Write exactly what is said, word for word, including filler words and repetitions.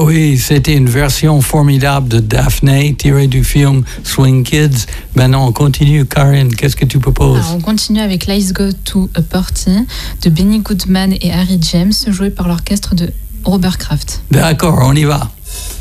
Oui, c'était une version formidable de Daphne tirée du film Swing Kids. Maintenant, on continue. Karine, qu'est-ce que tu proposes? Alors, on continue avec Let's Go to a Party de Benny Goodman et Harry James, joué par l'orchestre de Robert Kraft. D'accord, on y va.